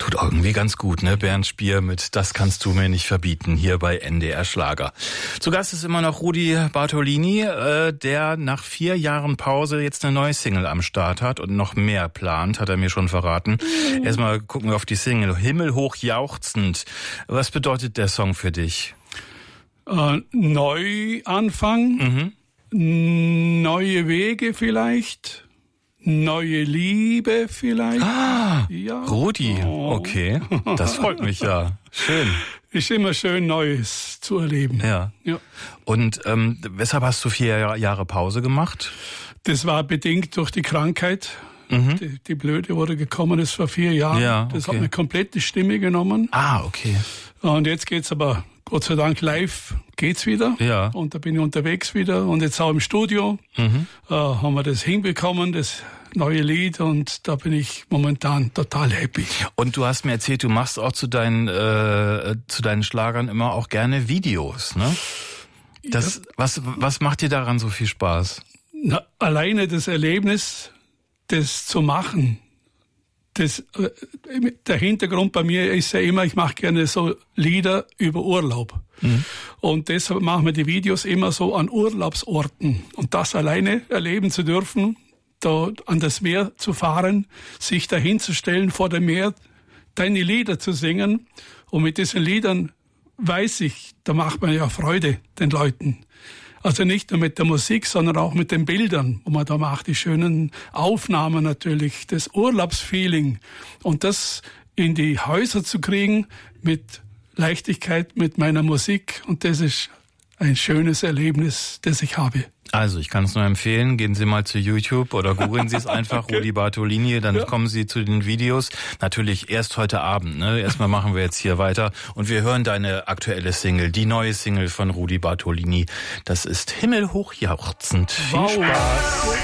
Tut irgendwie ganz gut, ne? Bernd Spier mit Das kannst du mir nicht verbieten, hier bei NDR Schlager. Zu Gast ist immer noch Rudi Bartolini, der nach 4 Jahren Pause jetzt eine neue Single am Start hat und noch mehr plant, hat er mir schon verraten. Erstmal gucken wir auf die Single. Himmelhoch jauchzend. Was bedeutet der Song für dich? Neuanfang, neue Wege vielleicht, neue Liebe vielleicht. Ah, ja. Rudi, okay, das freut mich ja. Schön. Ist immer schön, Neues zu erleben. Ja. Und weshalb hast du 4 Jahre Pause gemacht? Das war bedingt durch die Krankheit. Die Blöde wurde gekommen ist vor 4 Jahren. Ja, okay. Das hat eine komplette Stimme genommen. Ah, okay. Und jetzt geht's aber Gott sei Dank live geht's wieder. Ja. Und da bin ich unterwegs wieder und jetzt auch im Studio haben wir das hinbekommen, das neue Lied, und da bin ich momentan total happy. Und du hast mir erzählt, du machst auch zu deinen Schlagern immer auch gerne Videos, ne? Das, was macht dir daran so viel Spaß? Na, alleine das Erlebnis, das zu machen. Der Hintergrund bei mir ist ja immer, ich mache gerne so Lieder über Urlaub. Und deshalb machen wir die Videos immer so an Urlaubsorten. Und das alleine erleben zu dürfen, da an das Meer zu fahren, sich da hinzustellen vor dem Meer, deine Lieder zu singen. Und mit diesen Liedern weiß ich, da macht man ja Freude den Leuten. Also nicht nur mit der Musik, sondern auch mit den Bildern, wo man da macht, die schönen Aufnahmen natürlich, das Urlaubsfeeling. Und das in die Häuser zu kriegen mit Leichtigkeit, mit meiner Musik. Und das ist ein schönes Erlebnis, das ich habe. Also, ich kann es nur empfehlen, gehen Sie mal zu YouTube oder googeln Sie es einfach, okay. Rudi Bartolini, dann kommen Sie zu den Videos. Natürlich erst heute Abend, ne? Erstmal machen wir jetzt hier weiter und wir hören deine aktuelle Single, die neue Single von Rudi Bartolini. Das ist Himmelhoch jauchzend. Viel Spaß.